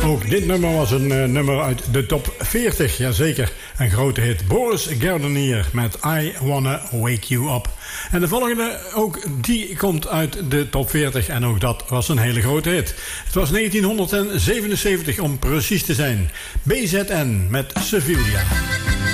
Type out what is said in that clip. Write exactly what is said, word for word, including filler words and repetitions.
Ook dit nummer was een uh, nummer uit de top veertig, jazeker. Een grote hit. Boris Gardenier met I Wanna Wake You Up. En de volgende, ook die komt uit de top veertig en ook dat was een hele grote hit. Het was negentien zevenenzeventig om precies te zijn. B Z N met Sevilla.